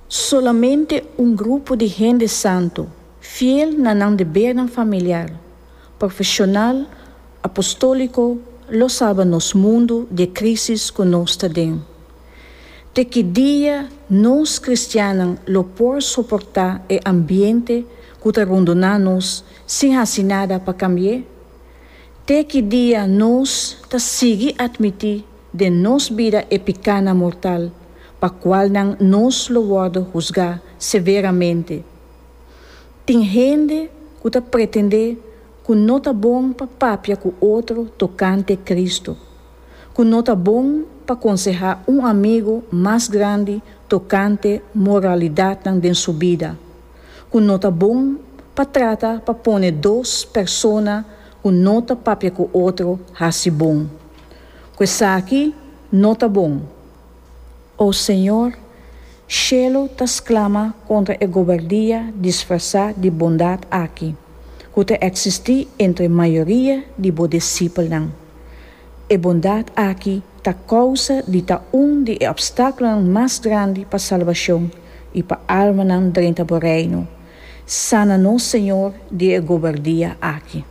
Solamente um grupo de gente santo, fiel na não dever familiar, profissional, apostólico, lo salva nos mundo de crises que nós temos. De que dia nós cristianos lo por suportar o ambiente que está rondando-nos sem fazer nada para cambiar? De que dia nós seguir admitir de nossa vida é pequena mortal, para qual não nos lo guarda juzgar severamente? Tem gente que está pretende que não está bom para papia com outro tocante Cristo, que não está bom para aconselhar amigo mais grande tocante moralidade em sua vida, que não está bom para tratar para pôr duas pessoas que não está papia com outro assim bom. Que isso aqui não está bom. O Senhor, Shelo te exclama contra a governia disfarçada de bondade aqui, que te existe entre a maioria de vos discípulos. A bondade aqui ta causa de ta de obstáculos mais grande para a salvação e para a alma dentro do reino. Sana-nos, Senhor, de a governia aqui.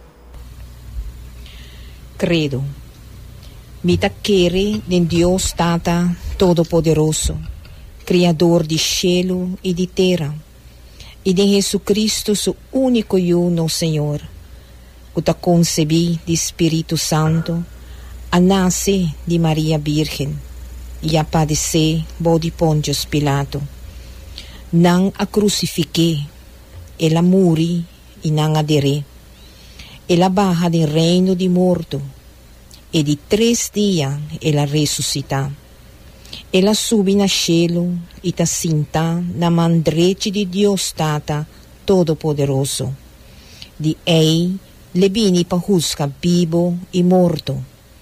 Credo. Mita quere de Deus Tata Todo-Poderoso, Criador de cielo e de terra, e de Jesus Cristo, seu único e uno Senhor, que ta concebi de Espírito Santo, a nasce de Maria Virgem, e a padecer bo de Pontius Pilato. Nang a crucifique, ela muri e nang adere, ela baja del reino de morto, e de 3 dias ela ressuscita. Ela sube na cielo e ta sinta na mão direita de Deus Tata Todo-Poderoso. De ei le vini pa juzga vivo e morto.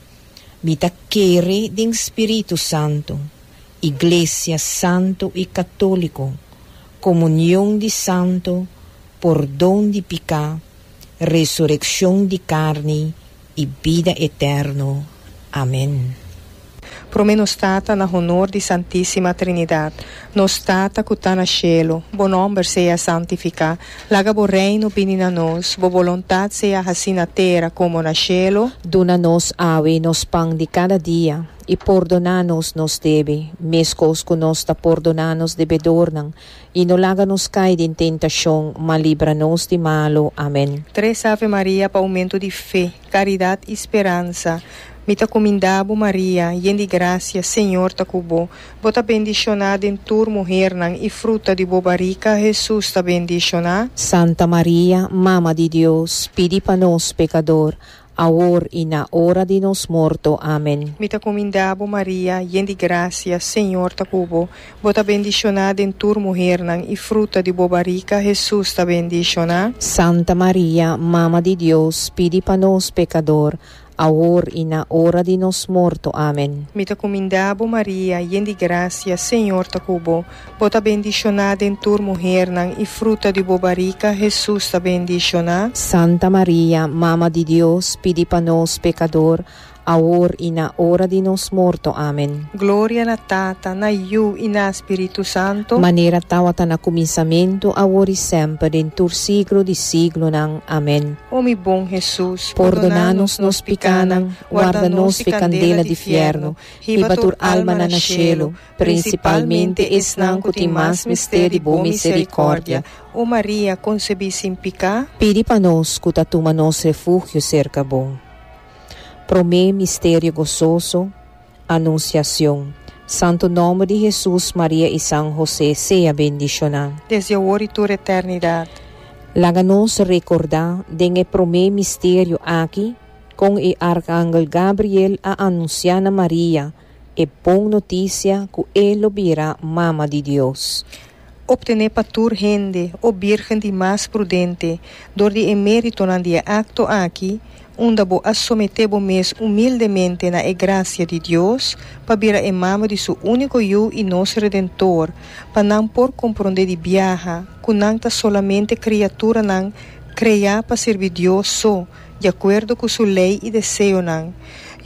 Mita quere de Espírito Santo, Iglesia Santo e Católico, comunhão de santo, perdão de pecado, ressurreição de carne e vida eterna. Amém. Promenos Tata na honor di Santissima Trinidad. Nos Tata que tá na cielo, bo nome seja santificado. Laga bo reino vini na nos, bo vontade seja assim na terra como na cielo. Dona-nos ave nos pão de cada dia, e perdona-nos nos debe, mescos que nos ta perdona-nos debedornan, e não laga-nos cair em tentação, mas livra-nos de malo. Amém. 3 Ave Maria para aumento de fé, caridade e esperança. Mita comindabo Maria, yen de graça, Senhor ta cubo. Bota bendicionada em tur mulher nang e fruta de bobarica, Jesus ta bendicionada. Santa Maria, Mama de Deus, pedi para nós pecador, agora e na hora de nos morto. Amém. Mita comindabo Maria, yen de graça, Senhor ta cubo. Bota bendicionada em tur mulher nang e fruta de bobarica, Jesus ta bendicionada. Santa Maria, Mama de Deus, pedi para nós pecador, agora e na hora de nos morto. Amém. Mita comindabo Maria, yen de graça, Senhor ta cubo. Bota bendicionada em tur mulher nang e fruta de bobarica, Jesus ta bendicionada. Santa Maria, Mama de Deus, pedi para nós pecador, agora e na hora de nos morto. Amém. Glória na Tata, na Iu e na Espírito Santo. Maneira tawata na começamento, agora e sempre, em tur siglo de siglo nang. Amém. O mi bom Jesus, perdona-nos nos picanan, guarda-nos de candela de fierno, e batur alma na cielo, principalmente esnan que tem mais mistério de boa misericórdia. O Maria, concebi sem picar, pedi para nós que tatuma nos refúgio cerca bom. Promê mistério gozoso, anunciação. Santo nome de Jesus, Maria e São José, seja bendicionado. Desde agora e toda eternidade. Laga-nos recordar de promê mistério aqui, com o arcángel Gabriel a anunciar a Maria, e bom notícia que ele virá mama de Deus. Obtener patur gente, o virgem de mais prudente, dor de emérito na dia acto aqui, onde bo assometer bo mes humildemente na graça de Deus, para vir a mama de seu único eu e nosso Redentor, para não por compreender de viaja, que não está solamente criatura não, criar para servir Deus só, de acordo com sua lei e desejo não.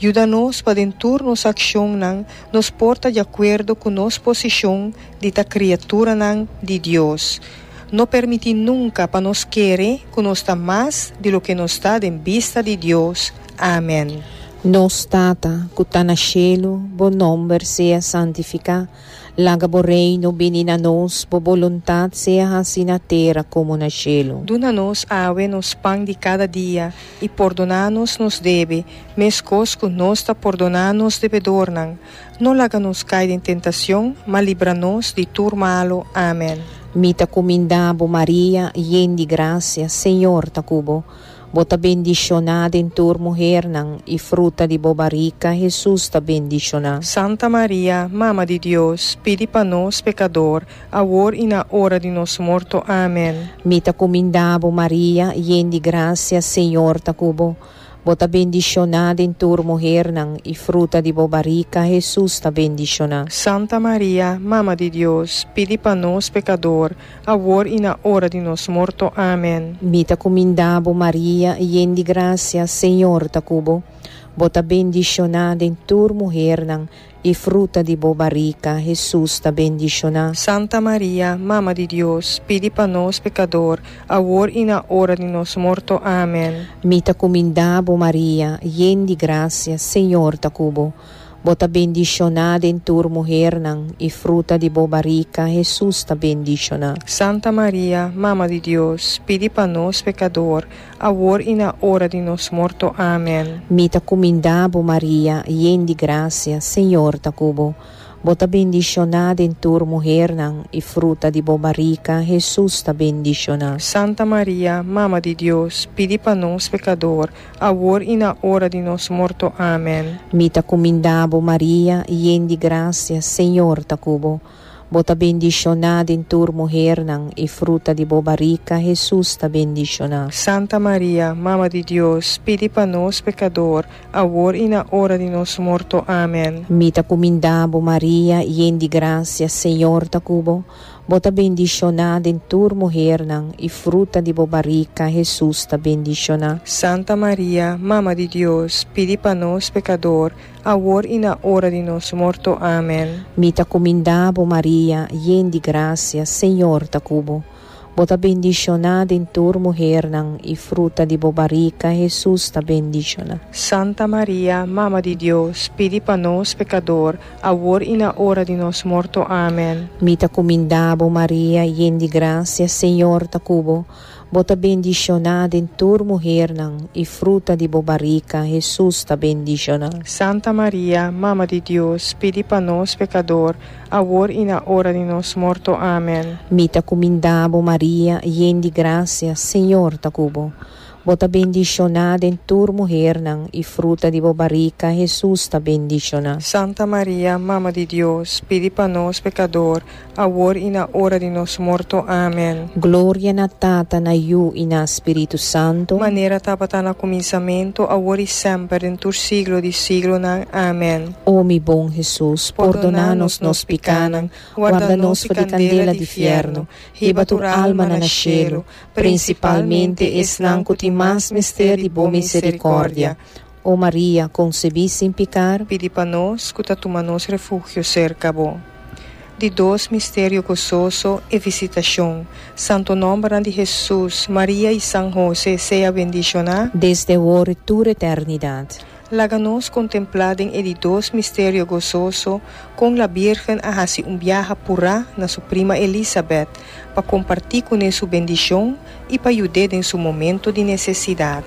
Ajuda-nos para dentur nos ação nang nos porta de acordo com nos posição de ta criatura nang de Deus. Não permite nunca para nos querer que nos está mais de lo que nos está em vista de Deus. Amém. Nos Tata, que está na cielo, bo nome seja santificado. Laga bo reino benina nos, bo voluntad seja assim na terra como na cielo. Duna-nos awe nos pão de cada dia, e perdona-nos nos deve, mescos que nos está perdona-nos devedor nang. Não laga-nos cair em tentação, mas livra-nos de tur malo. Amém. Mita comindabo Maria, yen de graça, Senhor tacubo. Bota bendicionada em tua mulher nang, e fruta de bobarica, Jesus ta bendicionada. Santa Maria, Mama de Deus, pedi para nós pecador, agora e na hora de nosso morto. Amém. Mita comindabo Maria, yen de graça, Senhor tacubo. Bota bendicionada em tua mulher nang, e fruta de bobarica, Jesus ta bendicionada. Santa Maria, Mama de Deus, pedi para nós pecador, agora e na hora de nosso morto. Amém. Mita comindabo Maria, yen de graça, Senhor tacubo. Bota bendicionada em tua mulher nang, e fruta de bobarica, Jesus ta bendicionada. Santa Maria, Mama de Deus, pedi para nós pecador, agora e na hora de nosso morto. Amém. Mita comindabo Maria, yen de graça, Senhor tacubo. Bota bendicionada em tua mulher nang, e fruta de bobarica, Jesus ta bendicionada. Santa Maria, Mama de Deus, pedi para nós pecador, agora e na hora de nosso morto. Amém. Mita comindabo Maria, yen de graça, Senhor tacubo. Bota bendicionada em tua mulher nang, e fruta de bobarica, Jesus ta bendicionada. Santa Maria, Mama de Deus, pedi para nós pecador, agora e na hora de nosso morto. Amém. Mita comindabo Maria, yen de graça, Senhor tacubo. Bota bendicionada em tua mulher nang, e fruta de bobarica, Jesus ta bendicionada. Santa Maria, Mama de Deus, pedi para nós pecador, agora e na hora de nosso morto. Amém. Mita comindabo Maria, yen de graça, Senhor tacubo. Bota bendicionada em tua mulher nang, e fruta de bobarica, Jesus ta bendicionada. Santa Maria, Mama de Deus, pedi para nós pecador, agora e na hora de nosso morto. Amém. Mita comindabo Maria, yen de graça, Senhor tacubo. Bota bendicionada em tua mulher nang, e fruta de bobarica, Jesus ta bendicionada. Santa Maria, Mama de Deus, pedi para nós pecador, agora e na hora de nosso morto. Amém. Mita comindabo Maria, yen de graça, Senhor tacubo. Bota bendicionada em tua mulher nang, e fruta de bobarica, Jesus ta bendicionada. Santa Maria, Mama de Deus, pedi para nós pecador, agora e na hora de nosso morto. Amém. Mita comindabo Maria, yen de graça, Senhor tacubo. Bota bendicionada em tua mulher nang, e fruta de bobarica, Jesus ta bendicionada. Santa Maria, Mama de Deus, pedi para nós pecador, agora e na hora de nosso morto. Amém. Glória na Tata, na Iu e na Espírito Santo. Maneira tapata na começamento, agora e sempre, em tur siglo de siglo. Amém. Ó mi bom Jesus, perdona-nos nos pecados, guarda-nos de candela de inferno, riba tu alma na cielo, principalmente esnanco ti mas mistério de boa misericórdia. Ó Maria, concebi sem pecar, pedi para nós, que toma nos refúgio cerca bo. De dois mistérios gozoso e visitação. Santo nome de Jesus, Maria e São José, seja bendicionado desde agora e toda eternidade. Laga-nos contemplar em de dois mistérios gozoso com a Virgem a fazer viaje pura na sua prima Elizabeth para compartilhar com ela sua bendição e para ajudar em seu momento de necessidade.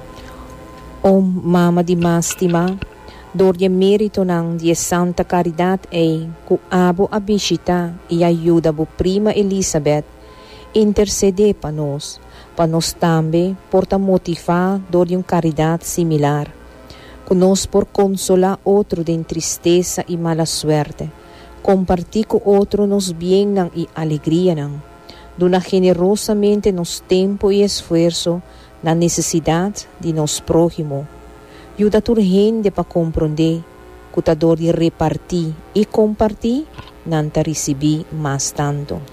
Ó Mama de Mástima, dor-lhe mérito nang de santa caridade é que abo a visita e ajuda a prima Elizabeth interceder para nós também porta motivar dor-lhe caridade similar. Conosco por consolar outro de tristeza e mala suerte, compartir com outro nos bem e alegria nang, dona generosamente nos tempo e esforço na necessidade de nos próximo. Ajuda a gente para compreender que a dor de repartir e compartir não te recebi mais tanto.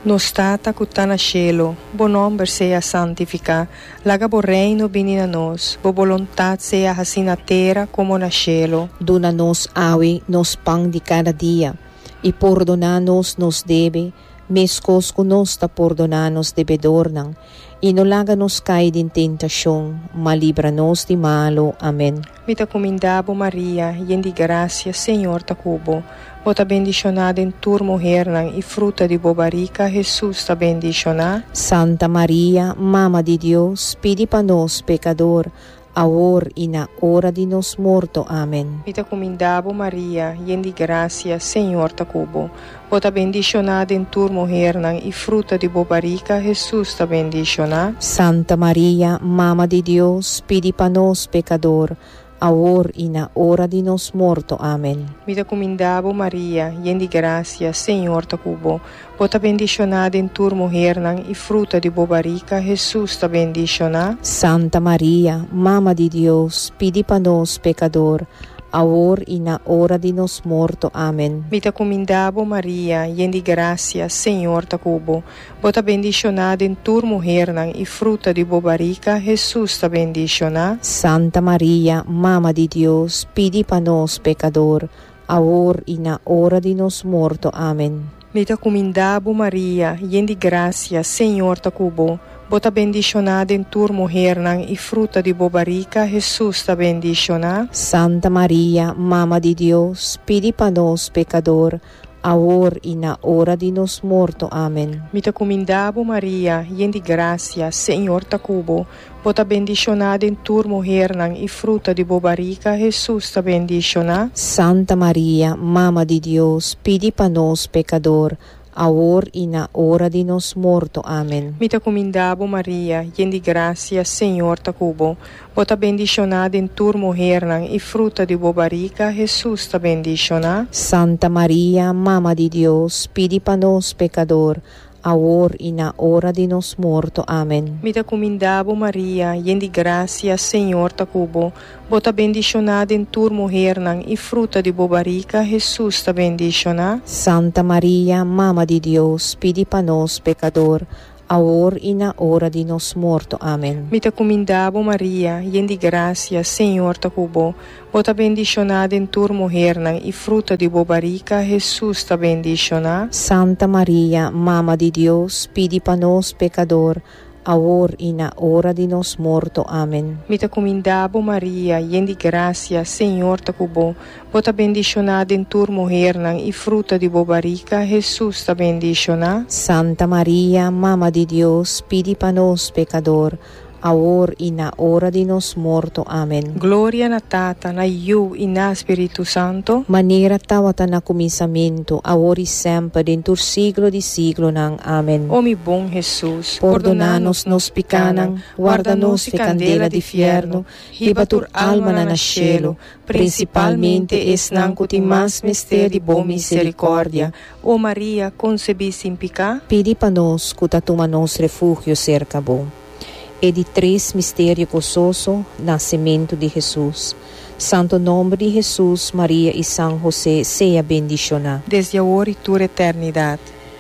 Nos tata que tá na cielo, bo nome seja santificado, laga bo reino vini na nós, bo vontade seja assim na terra como na cielo. Dona-nos awe nos pão de cada dia, e perdona-nos nos debe, mescos que nos ta perdona-nos debedornan, e não laga-nos cair em tentação, mas livra-nos de malo. Amém. Mita comendabo Maria, yen de graça, Senhor ta cubo. Bota bendicionada em tua mulher e fruta de bobarica, Jesus ta bendicionada. Santa Maria, Mama de Deus, pedi para nós, pecador, agora e na hora de nos morto. Amém. Mita comendabo Maria, yen de graça, Senhor ta cubo. Bota bendicionada em tua mulher e fruta de bobarica, Jesus ta bendicionada. Santa Maria, Mama de Deus, pedi para nós, pecador, agora e na hora de nos morto. Amém. Mita comendabo Maria, yen de graça, Senhor ta cubo. Bota bendicionada em tua mulher e fruta de bobarica, Jesus ta bendicionada. Santa Maria, Mama de Deus, pedi para nós, pecador, agora e na hora de nos morto. Amém. Mita comendabo Maria, yen de graça, Senhor ta cubo. Bota bendicionada em tua mulher e fruta de bobarica, Jesus ta bendicionada. Santa Maria, Mama de Deus, pedi para nós, pecador, agora e na hora de nos morto. Amém. Mita comendabo Maria, yen de graça, Senhor ta cubo. Bota bendicionada em tua mulher e fruta de bobarica, Jesus ta bendicionada. Santa Maria, Mama de Deus, pedi para nós, pecador, agora e na hora de nos morto. Amém. Mita comendabo Maria, yen de graça, Senhor ta cubo. Bota bendicionada em tua mulher e fruta de bobarica, Jesus ta bendicionada. Santa Maria, Mama de Deus, pedi para nós, pecador, agora e na hora de nos morto. Amém. Mita comendabo Maria, yen de graça, Senhor ta cubo. Bota bendicionada em tua mulher e fruta de bobarica, Jesus ta bendicionada. Santa Maria, Mama de Deus, pedi para nós, pecador, agora e na hora de nos morto. Amém. Mita comendabo Maria, yen de graça, Senhor ta cubo. Bota bendicionada em tua mulher e fruta de bobarica, Jesus ta bendicionada. Santa Maria, Mama de Deus, pedi para nós, pecador, agora e na hora de nos morto. Amém. Mita comendabo Maria, yen de graça, Senhor ta cubo. Bota bendicionada em tua mulher e fruta de bobarica, Jesus ta bendicionada. Santa Maria, Mama de Deus, pedi para nós, pecador, agora e na hora de nos morto. Amém. Mita comendabo Maria, yen de graça, Senhor ta cubo. Bota bendicionada em tua mulher e fruta de bobarica, Jesus ta bendicionada. Santa Maria, Mama de Deus, pedi para nós, pecador, agora e na hora de nos morto. Amém. Glória na Tata, na Iu e na Espírito Santo. Maneira tawata na começamento, agora e sempre, dentro siglo de siglo nang. Amém. Ó mi bom Jesus, Perdona-nos nos picanan, guarda-nos de candela de fierno, ribatur alma na cielo, principalmente es nanco ti mais mistério de boa misericórdia. Ó Maria, concebi sem pecado. Pedi para nós, que tatuma nos refúgio cerca bom. E de 3 mistérios gozoso, nascimento de Jesus. Santo nome de Jesus, Maria e São José, seja bendicionado. Desde agora e toda eternidade.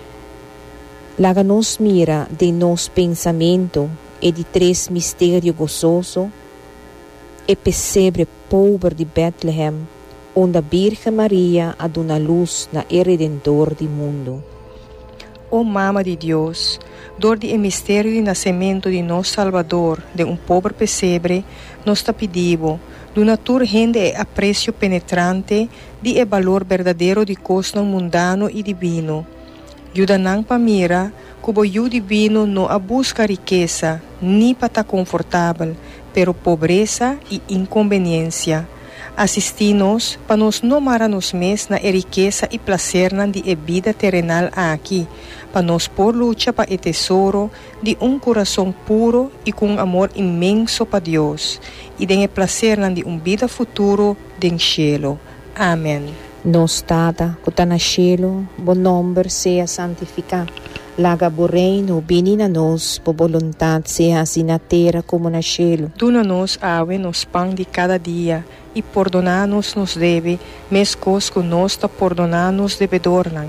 Laga-nos mira de nos pensamento e de 3 mistérios gozoso, e pesebre pobre de Bethlehem, onde a Virgem Maria aduna luz na Redentor do mundo. Ó Mama de Deus, dor de mistério de nascimento de nosso Salvador, de pobre pesebre, nos te pedimos, do natura rende e aprecio penetrante, de valor verdadeiro de costo mundano e divino. Ajuda-nos para mira, como o divino não a busca riqueza, nem para estar confortável, pero pobreza e inconveniência. Assisti-nos para nos não marar-nos mes na riqueza e prazer de vida terrenal aqui, para nos por luta para o tesouro de coração puro e com amor imenso para Deus, e de prazer de vida futuro de cielo. Amém. Nos Tata, que está no cielo, bom nome seja santificado. Laga bo reino, vini na nós, por vontade seja assim na terra como no cielo. Duna-nos awe nos pão de cada dia, e perdona-nos nos deve, mescos que nós ta perdona-nos devedornan.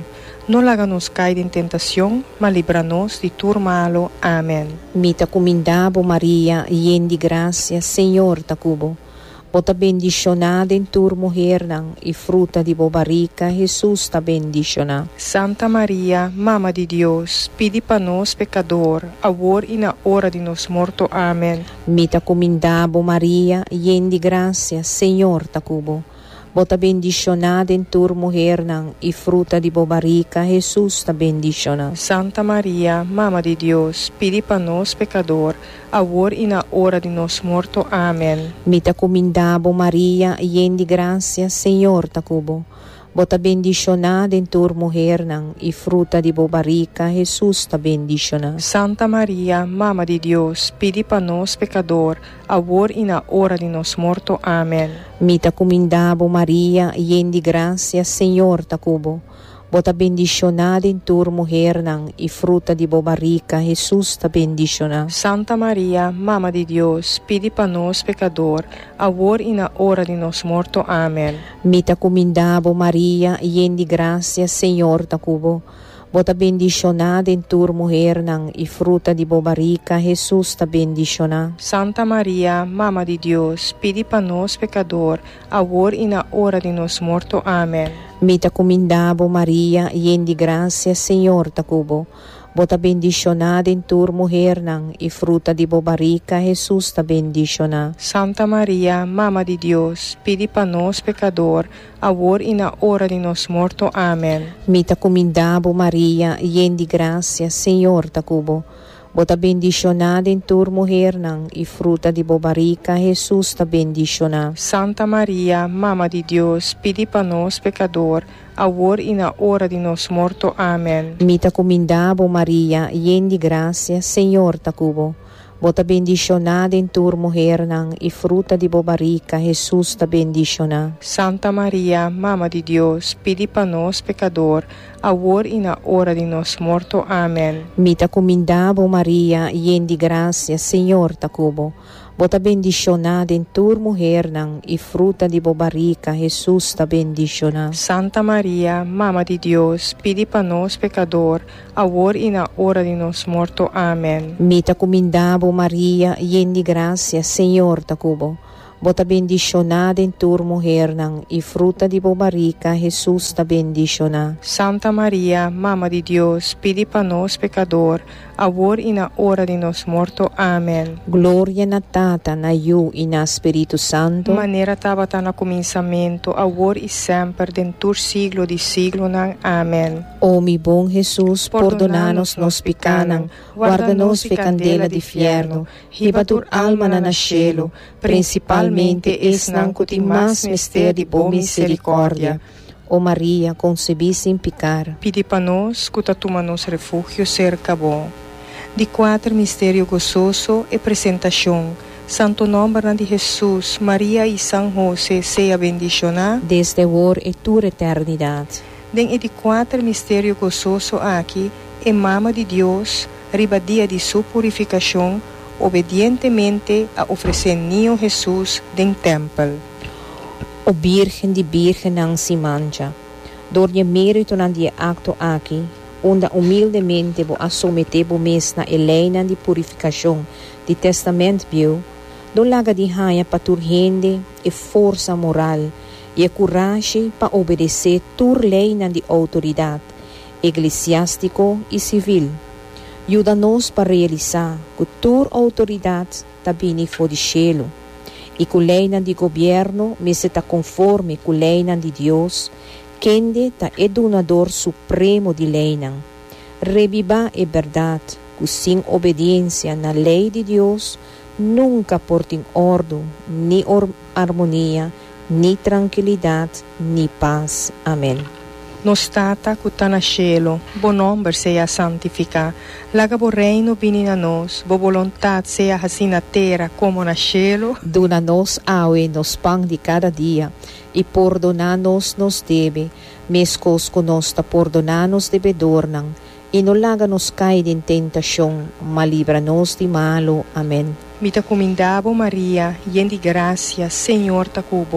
No laga-nos cair em tentação, mas livra-nos de tudo malo. Amém. Mita comindabo Maria, yen de graça, Senhor ta cubo. Bota bendicionada em tur mulher e fruta de bobarica, Jesus ta bendicionada. Santa Maria, Mama de Deus, pedi para nós pecador, agora e na hora de nos morto. Amém. Mita comindabo Maria, yen de graça, Senhor ta cubo. Bota bendicionada em tur mulher e fruta de bobarica, Jesus ta bendicionada. Santa Maria, Mama de Deus, pedi para nós pecador, agora e na hora de nos morto. Amém. Mita comindabo Maria, yen de graça, Senhor ta cubo. Bota bendicionada em tur mulher e fruta de bobarica, Jesus ta bendicionada. Santa Maria, Mama de Deus, pedi para nós pecador, agora e na hora de nos morto. Amém. Mita comindabo Maria, yen de graça, Senhor ta cubo. Bota bendicionada em tur mulher e fruta de bobarica, Jesus ta bendicionada. Santa Maria, Mama de Deus, pedi para nós pecador, agora e na hora de nos morto. Amém. Mita comindabo Maria, yen de graça, Senhor ta cubo. Bota bendicionada em tur mulher e fruta de bobarica, Jesus ta bendicionada. Santa Maria, Mama de Deus, pedi para nós pecador, agora e na hora de nos morto. Amém. Mita comindabo Maria, yen de graça, Senhor ta cubo. Bota bendicionada em tur mulher e fruta de bobarica, Jesus ta bendicionada. Santa Maria, Mama de Deus, pedi para nós pecador, agora e na hora de nos morto. Amém. Mita comindabo Maria, yen de graça, Senhor ta cubo. Bota bendicionada em tur mulher e fruta de bobarica, Jesus ta bendicionada. Santa Maria, Mama de Deus, pedi para nós pecador, agora e na hora de nos morto. Amém. Mita comindabo Maria, yen de graça, Senhor ta cubo. Bota bendicionada em tur mulher e fruta de bobarica, Jesus ta bendicionada. Santa Maria, Mama de Deus, pedi para nós pecador, agora e na hora de nos morto. Amém. Mita comindabo Maria, yen de graça, Senhor ta cubo. Bota bendicionada em tur mulher e fruta de bobarica, Jesus ta bendicionada. Santa Maria, Mama de Deus, pedi para nós pecador, agora e na hora de nos morto. Amém. Mita comindabo Maria, yen de graça, Senhor ta cubo. Bota bendicionada em tur mulher e fruta de bobarica, Jesus ta bendicionada. Santa Maria, Mama de Deus, pedi para nós pecador, agora e na hora de nos morto. Amém. Glória na Tata, na Iu e na Espírito Santo. Maneira estava no começamento, agora e sempre, dentro siglo de siglo. Amém. Ó mi bom Jesus, perdona-nos nos pecados, guarda-nos de candela de fierno, ribatur alma na cielo, principalmente es nanco de mais mistério de boa misericórdia. Ó Maria, concebi sem pecar. Pedi para nós, que toma-nos refúgio cerca bom. De 4 mistério gozoso e apresentação. Santo nome de Jesus, Maria e São José, seja bendicionada desde agora e toda eternidade. Den de 4 mistério gozoso aqui, é Mama de Deus, ribadia de sua purificação, obedientemente a oferecer niño Jesus den templo. O Virgem de Virgem não se mancha. Door je mérito na die acto aqui, onde humildemente vou assumeter o mês na eleina de purificação de testamento bio, do laga de raia para tur gente e força moral e coragem para obedecer tur lei na de autoridade eclesiástico e civil. Ajuda-nos para realizar que tur autoridade também for de cielo e que a lei de governo me está conforme com a lei de Deus, quem é donador supremo de lei. Reviva a verdade que sem obediência na lei de Deus nunca porta em ordem, nem harmonia, nem tranquilidade, nem paz. Amém. Nos tata que está no cielo, bo nome seja santificado. Laga bo reino vini na nós, bo vontade seja assim na terra como no cielo. Dona-nos aue nos pão de cada dia, e perdona-nos nos deve, mescos que nós ta perdona-nos debedornan, e não laga-nos cair em tentação, mas livra-nos de malo. Amém. Mita comindabo Maria, yen de graça, Senhor ta cubo.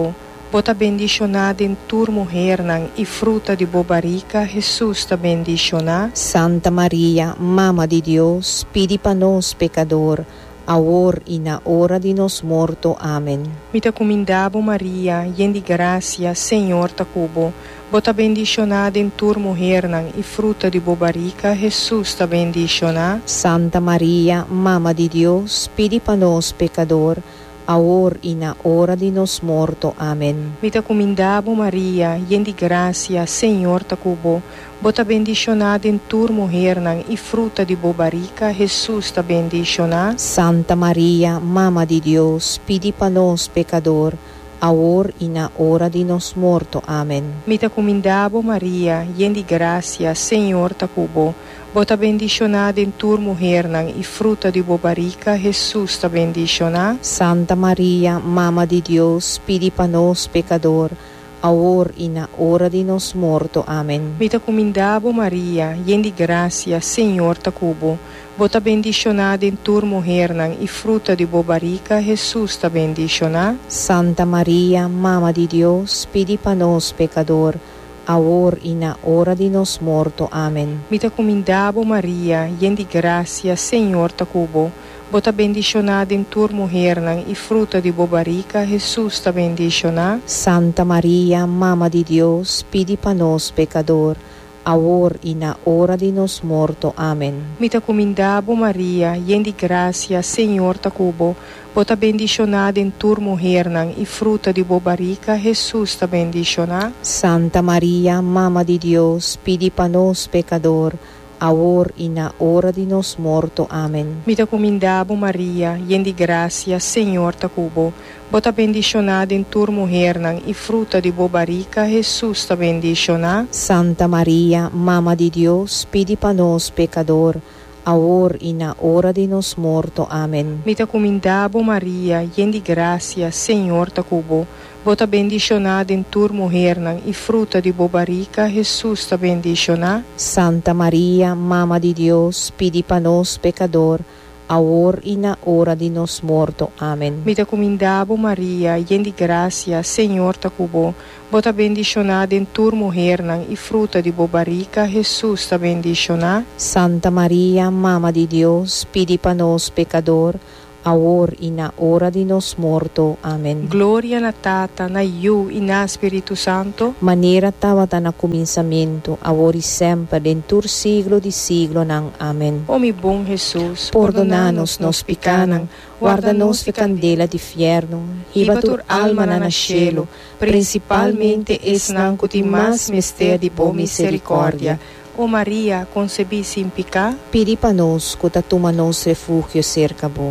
Bota bendicionada em tua mulher e fruta de bobarica, Jesus ta bendicionada. Santa Maria, Mama de Deus, pedi para nós pecador, agora e na hora de nos morto. Amém. Me te comendabo Maria, yen de gracia, Senhor ta cubo. Bota bendicionada em tua mulher e fruta de bobarica, Jesus ta bendicionada. Santa Maria, Mama de Deus, pedi para nós pecador, agora e na hora de nos morto. Amém. Me te comendabo Maria, yen de gracia, Senhor ta cubo. Bota bendicionada em tua mulher e fruta de bobarica, Jesus ta bendicionada. Santa Maria, Mama de Deus, pedi para nós pecador, agora e na hora de nos morto. Amém. Me te comendabo Maria, yen de gracia, Senhor ta cubo. Bota bendicionada em tua mulher e fruta de bobarica, Jesus ta bendicionada. Santa Maria, Mama de Deus, pedi para nós pecador, agora e na hora de nos morto. Amém. Me te comendabo Maria, yen de gracia, Senhor ta cubo. Bota bendicionada em tua mulher e fruta de bobarica, Jesus ta bendicionada. Santa Maria, Mama de Deus, pedi para nós pecador, agora e na hora de nos morto. Amém. Me te comendabo Maria, yen de gracia, Senhor ta cubo. Bota bendicionada em tua mulher e fruta de bobarica, Jesus ta bendicionada. Santa Maria, Mama de Deus, pedi para nós pecador, agora e na hora de nos morto. Amém. Me te comendabo Maria, yen de gracia, Senhor ta cubo. Bota bendicionada em tua mulher e fruta de bobarica, Jesus ta bendicionada. Santa Maria, Mama de Deus, pedi para nós pecador, agora e na hora de nos morto. Amém. Me te comendabo Maria, yen de gracia, Senhor ta cubo. Bota bendicionada em tua mulher e fruta de bobarica, Jesus ta bendicionada. Santa Maria, Mama de Deus, pedi para nós pecador, agora e na hora de nos morto. Amém. Me te comendabo Maria, yen de gracia, Senhor ta cubo. Bota bendicionada em tua mulher e fruta de bobarica, Jesus ta bendicionada. Santa Maria, Mama de Deus, pedi para nós pecador, agora e na hora de nos morto. Amém. Me te comendabo Maria, yen de gracia, Senhor ta cubo. Bota bendicionada em tua mulher e fruta de bobarica, Jesus ta bendicionada. Santa Maria, Mama de Deus, pedi para nós pecador, agora e na hora de nos morto. Amém. Glória na Tata, na Iu e na Espírito Santo. Maneira estava na começamento, agora e sempre, dentro do siglo de siglo. Amém. Ó meu bom Jesus, perdona-nos nos pecados, guarda-nos de candela de inferno, riba tua alma na cielo, principalmente es nanco de mais mistério de boa misericórdia. Ó Maria, concebi sem pecado, pedi para nós, que toma nos refúgio cerca bo.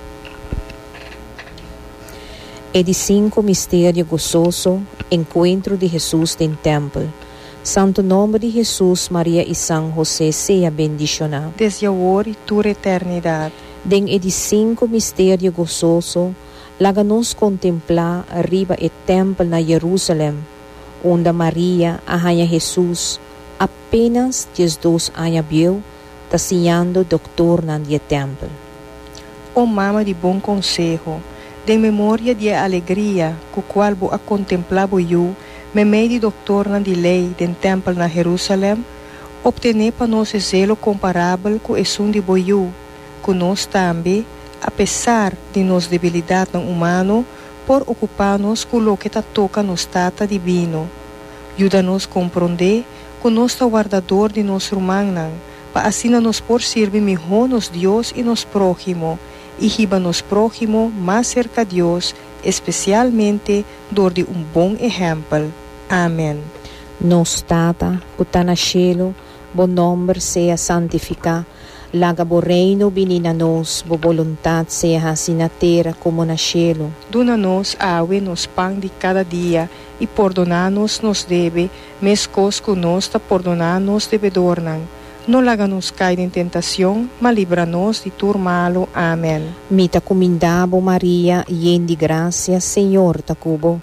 E de 5 mistério gozoso, encontro de Jesus em templo. Santo nome de Jesus, Maria e São José seja bendicionado. desde agora e toda eternidade. Den e de 5 mistério gozoso, laga-nos contemplar arriba e templo na Jerusalém, onde Maria, a rainha Jesus, apenas 12 anos viu, taciando doutor na templo. Ó mama de bom conselho, de memória de alegria, com qual vou a contemplar eu, me meio de doutor na de lei den templo na Jerusalém, obtener para nós zelo comparável com o som de boiú, que nós também, apesar de nos debilidade no humano, por ocupar-nos com o que toca no estado divino. Ajuda-nos a compreender que nós está guardador de nosso humano, para assim nos por servir melhor nos Deus e nos próximo, e riba nos próximo mais cerca de Deus, especialmente dor de bom exemplo. Amém. Nos Tata, que está na cielo, bom nome seja santificado, laga bo reino vinha nos, bo vontade seja assim na terra como na cielo. Dona-nos awe nos pão de cada dia, e perdona-nos nos deve, mescos que nós ta perdonar-nos devedornan. Não laga-nos cair em tentação, mas livra-nos de tudo malo. Amém. Mita comendabo Maria, yen de graça, Senhor ta cubo.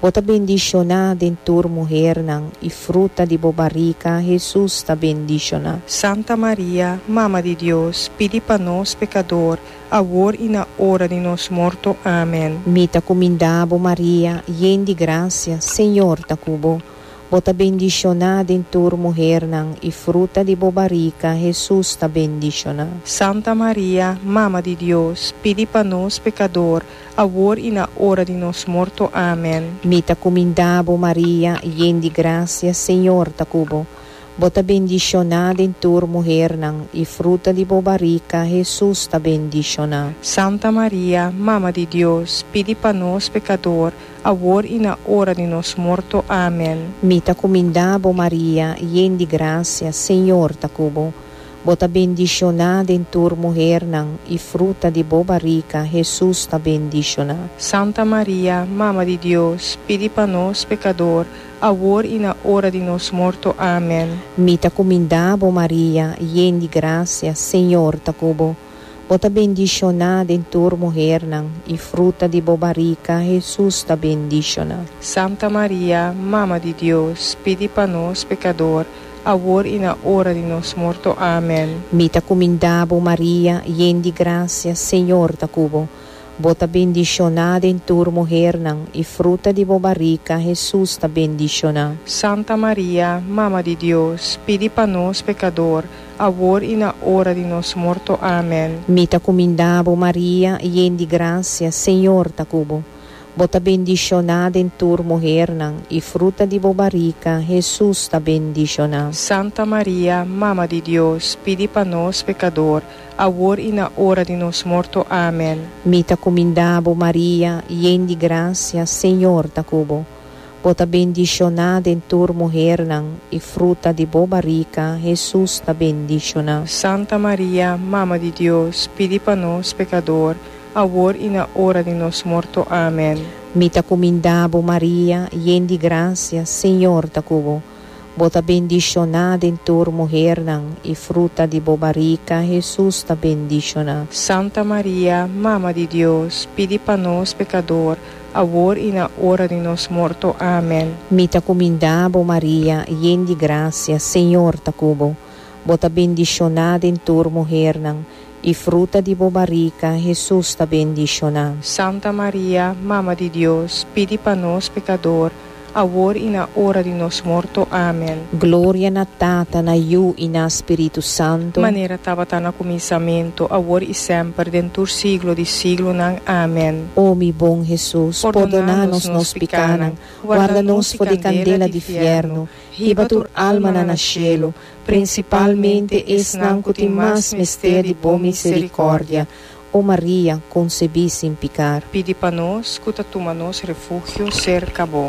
Bota bendicionada em tua mulher nang e fruta de bobarica, Jesus ta bendicionada. Santa Maria, Mama de Deus, pedi para nós pecador, agora e na hora de nós morto. Amém. Mita comindabo Maria, yen de graça, Senhor ta cubo. Bota bendicionada em tua mulher nang e fruta de bobarica, Jesus ta bendicionada. Santa Maria, Mama de Deus, pedi para nós pecador, agora e na hora de nós morto. Amém. Mita comindabo Maria, yen de graça, Senhor ta cubo. Bota bendicionada em tua mulher nang e fruta de bobarica, Jesus ta bendicionada. Santa Maria, Mama de Deus, pedi para nós pecador, agora e na hora de nós morto. Amém. Mita comindabo Maria, yen de graça, Senhor ta cubo. Bota bendicionada em tua mulher nang e fruta de bobarica, Jesus ta bendicionada. Santa Maria, Mama de Deus, pedi para nós pecador, agora e na hora de nós morto. Amém. Mita comindabo Maria, yen de graça, Senhor ta cubo. Bota bendicionada em tua mulher nang e fruta de bobarica, Jesus ta bendicionada. Santa Maria, Mama de Deus, pedi para nós pecador, agora e na hora de nós morto. Amém. Mita comindabo Maria, yen de graça, Senhor ta cubo. Bota bendicionada em tua mulher nang e fruta de bobarica, Jesus ta bendicionada. Santa Maria, Mama de Deus, pedi para nós pecador, agora e na hora de nós morto. Amém. Mita comindabo Maria, yen de graça, Senhor ta cubo. Bota bendicionada em tua mulher nang e fruta de bobarica, Jesus ta bendicionada. Santa Maria, Mama de Deus, pedi para nós pecador, agora e na hora de nós morto. Amém. Mita comindabo Maria, yen de graça, Senhor ta cubo. Bota bendicionada em tua mulher nang e fruta de bobarica, Jesus ta bendicionada. Santa Maria, Mama de Deus, pedi para nós pecador, agora e na hora de nós morto. Amém. Mita comindabo Maria, yen de graça, Senhor ta cubo. Bota bendicionada em tua mulher nang e fruta de bobarica, Jesus ta bendicionada. Santa Maria, Mama de Deus, pedi para nós pecador, agora e na hora de nós morto. Amém. Mita comindabo Maria, yen de graça, Senhor ta cubo. Bota bendicionada em tua mulher nang e fruta de bobarica, Jesus ta bendicionada. Santa Maria, Mama de Deus, pedi para nós pecador, agora e na hora de nós morto. Amém. Glória na Tata, na Iu e na Espírito Santo. Maneira estava no começamento, agora e sempre, dentro do siglo de siglo. Amém. Ó mi bom Jesus, perdona-nos nos pecados, guarda-nos de candela de inferno, riba tua alma na cielo, principalmente es nan que tem mais mistério de boa misericórdia. Ó Maria, concebi sem pecar. Pedi para nós, que toma-nos refúgio, cerca bom.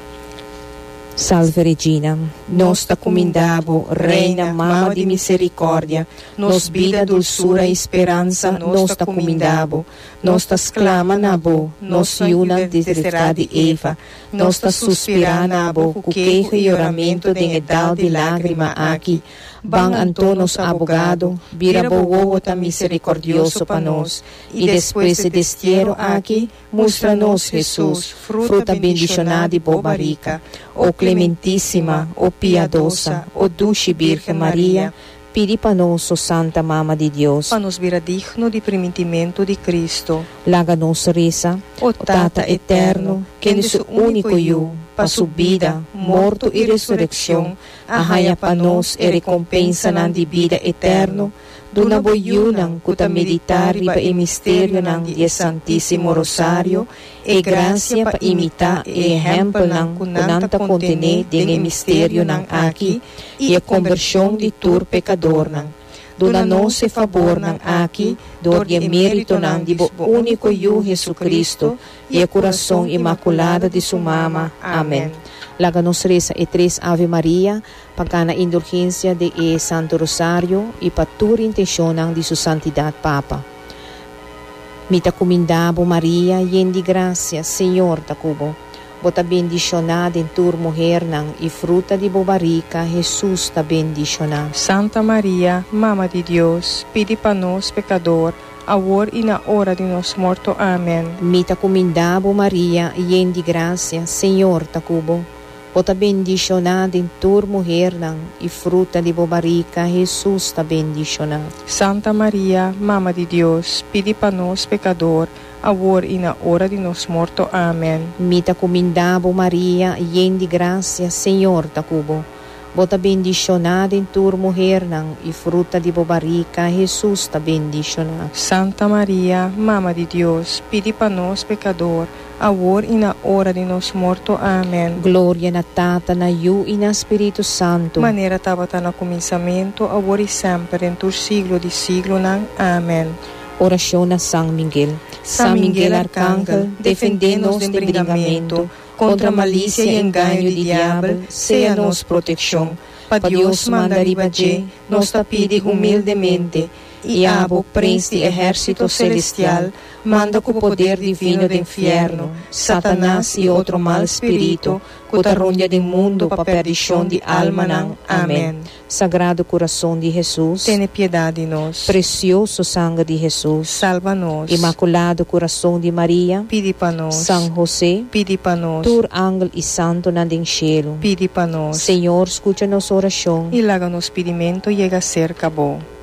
Salve Regina, nos ta comindabo, Reina, Mama de misericórdia, nos vida, dulçura e esperança, nos ta comindabo, nos ta exclama na bo, nos iuna desesperada de Eva, nos ta suspira na bo, o queijo e oramento de edal de lágrima aqui, ban Antonos abogado, vira bo ta misericordioso pa nós, e depois de destierro aqui, mostra-nos Jesus, fruta bendicionada e bobarica, ó Clementíssima, ó Piedosa, ó Dulce Virgem Maria, pedi para nós, ó Santa Mama de Deus, para nos vir digno de primitimento de Cristo. Laga-nos reza, ó Tata eterno, que és o único eu, para sua vida, morto e ressurreição, arraia para nós e recompensa na de vida eterno, dona boiunang kuta meditar riba e mistério nang dia Santíssimo Rosário, e graça para imitar e exemplo nang kunanta contene de mistério nang aqui, e a conversão de tur pecador nang. Dona nos e favor nang aqui, dor e mérito nang de bo único eu Jesus Cristo, e a coração imaculada de sua mama. Amém. Laga-nos reza e três Ave Maria, pagana indulgência de Santo Rosário e patur intenção de sua santidade Papa. Mita comindabo Maria, yen de graça, Senhor ta cubo. Bota bendicionada em tua mulher nang e fruta de bobarica, Jesus ta bendicionada. Santa Maria, Mama de Deus, pedi para nós pecador, agora e na hora de nosso morto. Amém. Mita comendabo Maria, yen di gracia, Senhor ta cubo. Bota bendicionada em tua mulher e fruta de bobarica, Jesus ta bendicionado. Santa Maria, Mama de Deus, pedi para nós pecador, agora e na hora de nosso morto. Amém. Mita comendabo Maria, yen di gracia, Senhor ta cubo. Bota bendicionada em tua mulher e fruta de bobarica, Jesus ta bendicionado. Santa Maria, Mama de Deus, pedi para nós pecador, agora e na hora de nosso morto. Amém. Glória na Tata, na Iu e na Espírito Santo. Maneira estava no começamento, agora e sempre, em todo siglo de siglo. Amém. Oração a São Miguel. São Miguel Arcángel, defendendo-nos de brigamento, contra a malícia e engano do diabo, seja nos proteção. Para Deus mandar ibaje, nos pide humildemente, e abo, príncipe de exército celestial, manda com o poder divino do inferno, Satanás e outro mal espírito, que tarronha do mundo para perdição de alma. Amém. Sagrado coração de Jesus, Tene piedade de nós. Precioso sangue de Jesus, Salva-nos. Imaculado coração de Maria, Pedi para nós. São José, Pedi para nós. Tur ángel e santo na den cielo. Pedi para nós. Senhor, escuta nossa oração. E laga nos pedimento chega a ser acabou.